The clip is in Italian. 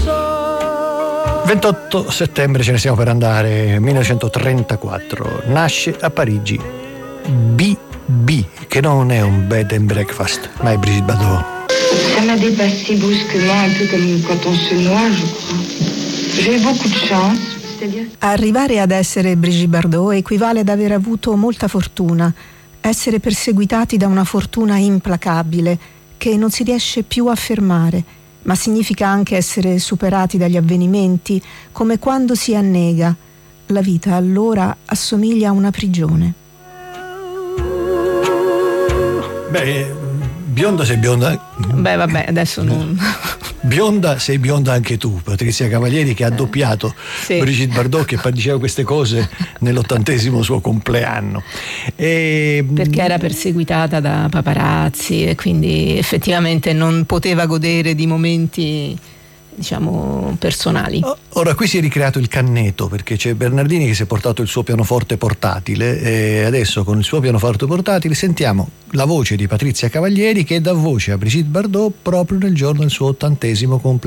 28 settembre ce ne stiamo per andare, 1934, nasce a Parigi B.B., che non è un bed and breakfast, ma è Brigitte Bardot. Ça m'a dépassé brusquement, un peu comme quand on se noie, je crois. J'ai eu beaucoup de chance, c'est-à-dire... Arrivare ad essere Brigitte Bardot equivale ad aver avuto molta fortuna, essere perseguitati da una fortuna implacabile che non si riesce più a fermare, ma significa anche essere superati dagli avvenimenti, come quando si annega. La vita allora assomiglia a una prigione. Beh, bionda sei bionda. Beh, vabbè, adesso non... Bionda sei bionda anche tu, Patrizia Cavalieri, che ha doppiato sì. Brigitte Bardot, che diceva queste cose nell'80° suo compleanno. Perché era perseguitata da paparazzi e quindi effettivamente non poteva godere di momenti, diciamo, personali. Ora qui si è ricreato il canneto, perché c'è Bernardini che si è portato il suo pianoforte portatile e adesso con il suo pianoforte portatile sentiamo la voce di Patrizia Cavalieri che dà voce a Brigitte Bardot proprio nel giorno del suo 80° compleanno.